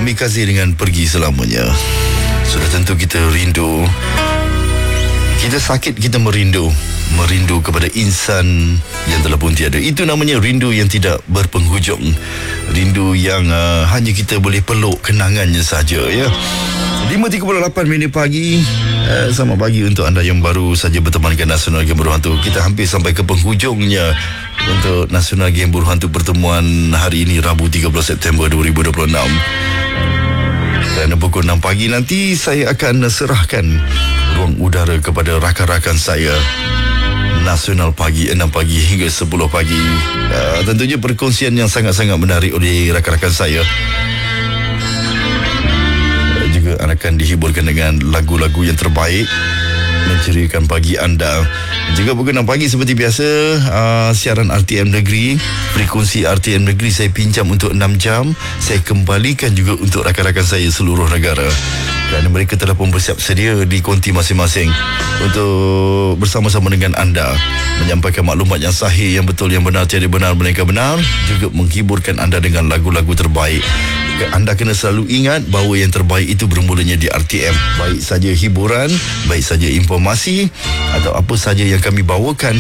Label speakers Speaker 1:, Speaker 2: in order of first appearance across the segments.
Speaker 1: kamikaze dengan pergi selamanya. Sudah tentu kita rindu. Kita sakit, kita merindu kepada insan yang telah pun tiada. Itu namanya rindu yang tidak berpenghujung. Rindu yang hanya kita boleh peluk kenangannya saja, ya. 5.38 minit pagi. Selamat pagi untuk anda yang baru saja bertemankan Nasional Game Buruh Hantu. Kita hampir sampai ke penghujungnya untuk Nasional Game Buruh Hantu pertemuan hari ini, Rabu 13 September 2026. Dan pukul 6 pagi nanti saya akan serahkan ruang udara kepada rakan-rakan saya. Nasional pagi 6 pagi hingga 10 pagi. Tentunya perkongsian yang sangat-sangat menarik oleh rakan-rakan saya. Juga akan dihiburkan dengan lagu-lagu yang terbaik, menceriakan pagi anda. Juga pukul 6 pagi seperti biasa, siaran RTM Negeri, frekuensi RTM Negeri saya pinjam untuk 6 jam. Saya kembalikan juga untuk rakan-rakan saya seluruh negara, kerana mereka telah pun bersiap sedia di konti masing-masing untuk bersama-sama dengan anda menyampaikan maklumat yang sahih, yang betul, yang benar, tiada benar melainkan benar. Juga menghiburkan anda dengan lagu-lagu terbaik. Anda kena selalu ingat bahawa yang terbaik itu bermulanya di RTM. Baik saja hiburan, baik saja informasi atau apa saja yang kami bawakan,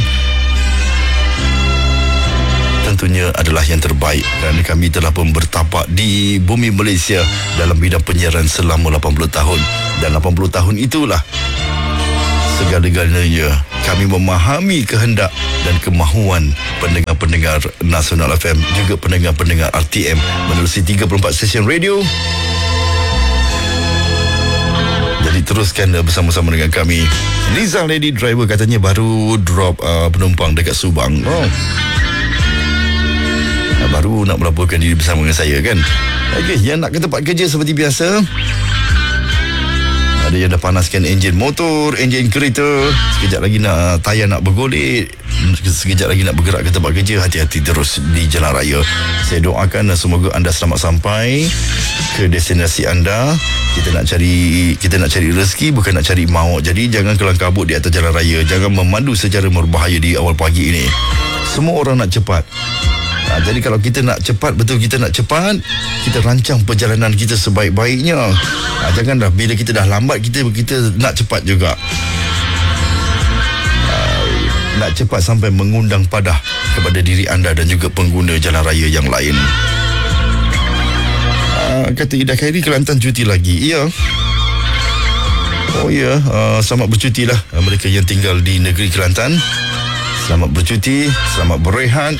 Speaker 1: tentunya adalah yang terbaik, kerana kami telah pun bertapak di bumi Malaysia dalam bidang penyiaran selama 80 tahun. Dan 80 tahun itulah segala-galanya kami memahami kehendak dan kemahuan pendengar-pendengar Nasional FM, juga pendengar-pendengar RTM menerusi 34 stesen radio. Jadi teruskan bersama-sama dengan kami. Liza Lady Driver katanya baru drop penumpang dekat Subang. Baru nak melaporkan diri bersama dengan saya, kan. Okey, yang nak ke tempat kerja seperti biasa, ada yang dah panaskan enjin motor, enjin kereta, sekejap lagi nak tayar nak bergolek, sekejap lagi nak bergerak ke tempat kerja. Hati-hati terus di jalan raya. Saya doakan semoga anda selamat sampai ke destinasi anda. Kita nak cari rezeki, bukan nak cari maut. Jadi jangan kelang kabut di atas jalan raya. Jangan memandu secara berbahaya di awal pagi ini. Semua orang nak cepat. Jadi kalau kita nak cepat, betul kita nak cepat, kita rancang perjalanan kita sebaik-baiknya. Janganlah bila kita dah lambat, kita nak cepat juga. Nak cepat sampai mengundang padah kepada diri anda dan juga pengguna jalan raya yang lain. Kata Ida Khairi, Kelantan cuti lagi. Ya. Oh ya, selamat bercuti lah mereka yang tinggal di negeri Kelantan. Selamat bercuti, selamat berehat.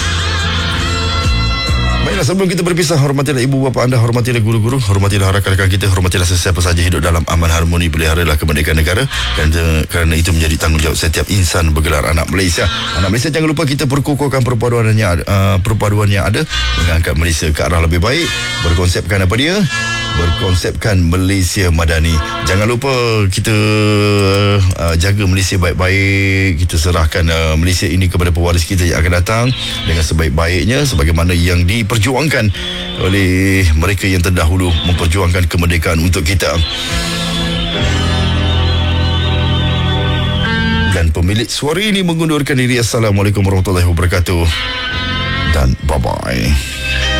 Speaker 1: Baiklah, sebelum kita berpisah, hormatilah ibu bapa anda, hormatilah guru-guru, hormatilah rakan-rakan kita, hormatilah sesiapa saja hidup dalam aman harmoni, peliharalah kemerdekaan negara. Dan kerana itu menjadi tanggungjawab setiap insan bergelar anak Malaysia. Anak Malaysia, jangan lupa kita perkukuhkan perpaduan yang ada, mengangkat Malaysia ke arah lebih baik. Berkonsepkan apa dia? Berkonsepkan Malaysia Madani. Jangan lupa kita jaga Malaysia baik-baik. Kita serahkan Malaysia ini kepada pewaris kita yang akan datang dengan sebaik-baiknya, sebagaimana yang diperjuangkan oleh mereka yang terdahulu memperjuangkan kemerdekaan untuk kita. Dan pemilik suara ini mengundurkan diri. Assalamualaikum warahmatullahi wabarakatuh dan bye-bye.